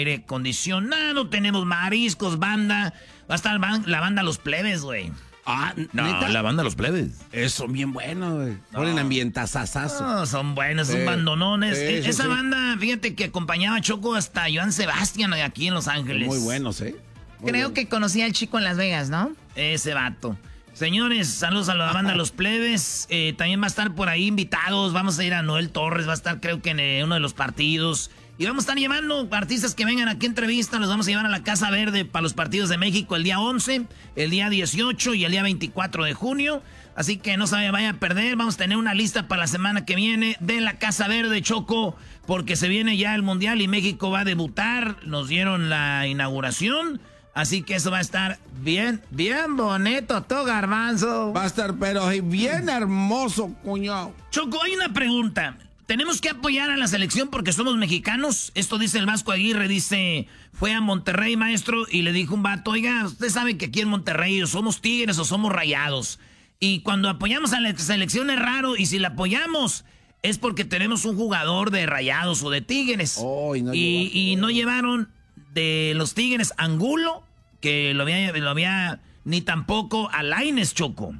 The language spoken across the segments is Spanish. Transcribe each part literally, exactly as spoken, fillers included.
aire acondicionado, tenemos mariscos, banda. Va a estar la banda Los Plebes, güey. Ah, no, ¿neta? La banda Los Plebes. Eh, son bien buenos, güey. No. Ponen ambientazazazo. No, son buenos, son eh, bandonones. Eh, eh, esa sí. banda, fíjate que acompañaba a Choco hasta Joan Sebastián de aquí en Los Ángeles. Muy buenos, ¿eh? Muy Creo bueno. que conocía al chico en Las Vegas, ¿no? Ese vato. Señores, saludos a la banda Los Plebes. Eh, también va a estar por ahí invitados. Vamos a ir a Noel Torres. Va a estar, creo que en eh, uno de los partidos. Y vamos a estar llevando artistas que vengan aquí a entrevista. Los vamos a llevar a la Casa Verde para los partidos de México el día once, el día dieciocho y el día veinticuatro de junio. Así que no se vaya a perder. Vamos a tener una lista para la semana que viene de la Casa Verde, Choco, porque se viene ya el Mundial y México va a debutar. Nos dieron la inauguración. Así que eso va a estar bien, bien bonito, todo garbanzo. Va a estar, pero bien hermoso, cuñado. Choco, hay una pregunta. ¿Tenemos que apoyar a la selección porque somos mexicanos? Esto dice el Vasco Aguirre, dice, fue a Monterrey, maestro, y le dijo un vato, oiga, usted sabe que aquí en Monterrey somos Tigres o somos Rayados. Y cuando apoyamos a la selección es raro, y si la apoyamos es porque tenemos un jugador de Rayados o de Tigres. Oh, y, no y, y no llevaron de los Tigres Angulo, que lo había, lo había ni tampoco a Lainez, Choco.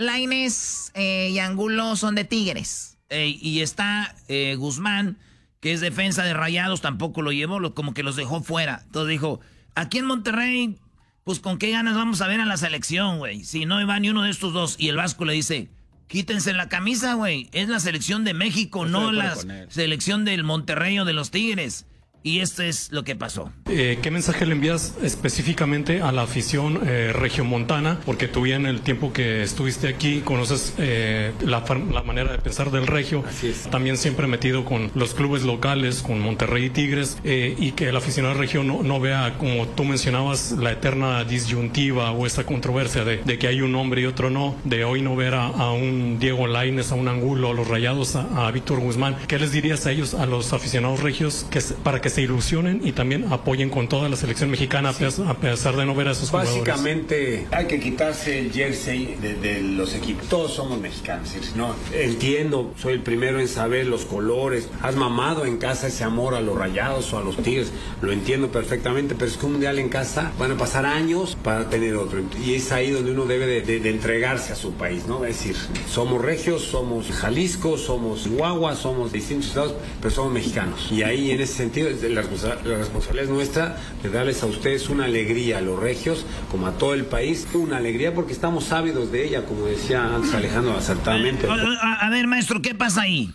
Lainez eh, y Angulo son de Tigres. Eh, y está eh, Guzmán, que es defensa de Rayados, tampoco lo llevó, lo, como que los dejó fuera. Entonces dijo, aquí en Monterrey, pues con qué ganas vamos a ver a la selección, güey. Si no va ni uno de estos dos. Y el Vasco le dice, quítense la camisa, güey. Es la selección de México, no la selección del Monterrey o de los Tigres. Y esto es lo que pasó. Eh, ¿Qué mensaje le envías específicamente a la afición eh, regiomontana? Porque tú ya en el tiempo que estuviste aquí conoces eh, la, la manera de pensar del regio. Así es. También siempre metido con los clubes locales, con Monterrey y Tigres, eh, y que el aficionado regio no, no vea, como tú mencionabas, la eterna disyuntiva o esta controversia de, de que hay un hombre y otro no, de hoy no ver a, a un Diego Lainez, a un Angulo, a los Rayados, a, a Víctor Guzmán. ¿Qué les dirías a ellos, a los aficionados regios, que para que se ilusionen y también apoyen con toda la selección mexicana, sí, a pesar de no ver a esos jugadores? Básicamente hay que quitarse el jersey de, de los equipos. Todos somos mexicanos, no entiendo, soy el primero en saber los colores. Has mamado en casa ese amor a los Rayados o a los Tigres, lo entiendo perfectamente, pero es que un mundial en casa van a pasar años para tener otro, y es ahí donde uno debe de, de, de entregarse a su país, ¿no? Es decir, somos regios, somos Jalisco, somos Chihuahua, somos distintos estados, pero somos mexicanos, y ahí en ese sentido la, la responsabilidad es nuestra de darles a ustedes una alegría, a los regios como a todo el país, una alegría porque estamos ávidos de ella, como decía antes Alejandro acertadamente. A, a, a ver, maestro, ¿qué pasa ahí?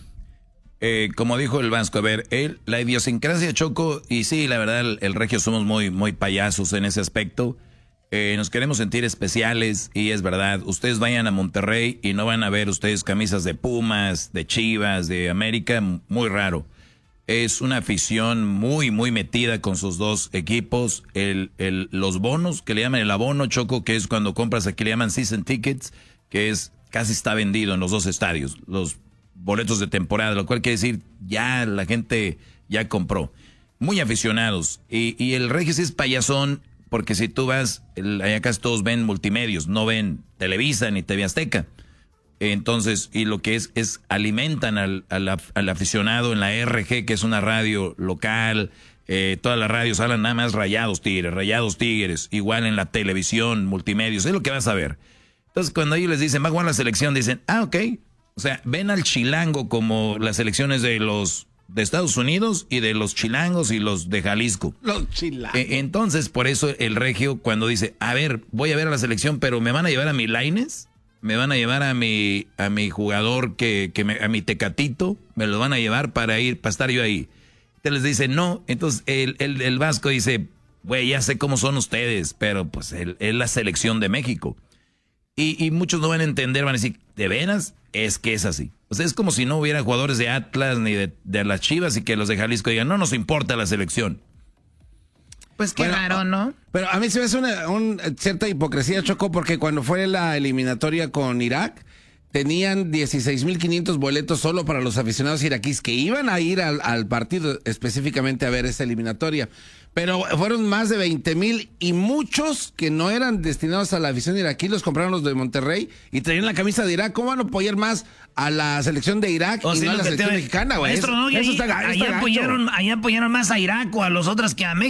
Eh, como dijo el Vasco, a ver, él, la idiosincrasia, Choco, y sí, la verdad, el, el regio somos muy, muy payasos en ese aspecto. Eh, nos queremos sentir especiales y es verdad, ustedes vayan a Monterrey y no van a ver ustedes camisas de Pumas, de Chivas, de América, muy raro. Es una afición muy, muy metida con sus dos equipos. El, el, los bonos, que le llaman el abono, Choco, que es cuando compras, aquí le llaman season tickets, que es casi está vendido en los dos estadios, los boletos de temporada, lo cual quiere decir ya la gente ya compró. Muy aficionados. Y, y el regio sí es payasón, porque si tú vas, el, allá casi todos ven multimedios, no ven Televisa ni T V Azteca. Entonces, y lo que es, es alimentan al, al, al aficionado en la R G, que es una radio local, eh, todas las radios hablan nada más Rayados Tigres, Rayados Tigres, igual en la televisión, multimedios, es lo que vas a ver. Entonces, cuando ellos les dicen, va a jugar la selección, dicen, ah, ok. O sea, ven al chilango como las selecciones de los de Estados Unidos y de los chilangos y los de Jalisco. Los chilangos. Eh, entonces, por eso el regio cuando dice, a ver, voy a ver a la selección, pero ¿me van a llevar a mi Lainez? ¿Me van a llevar a mi a mi jugador, que, que me, a mi Tecatito? ¿Me lo van a llevar para ir, para estar yo ahí? Entonces les dice, no. Entonces el, el, el Vasco dice, güey, ya sé cómo son ustedes, pero pues el, es la selección de México. Y, y muchos no van a entender, van a decir, ¿de veras? Es que es así. O sea, es como si no hubiera jugadores de Atlas ni de, de las Chivas y que los de Jalisco digan, no nos importa la selección. Pues qué bueno, raro, ¿no? Pero a mí se me hace una, una cierta hipocresía, Choco, porque cuando fue la eliminatoria con Irak, tenían dieciséis mil quinientos boletos solo para los aficionados iraquíes que iban a ir al, al partido específicamente a ver esa eliminatoria. Pero fueron más de veinte mil y muchos que no eran destinados a la afición iraquí los compraron los de Monterrey y traían la camisa de Irak. ¿Cómo van a apoyar más a la selección de Irak o y si no a la selección te... mexicana, güey? Maestro, no, eso, ahí, está, ahí, está apoyaron, ahí apoyaron más a Irak o a los otros que a México.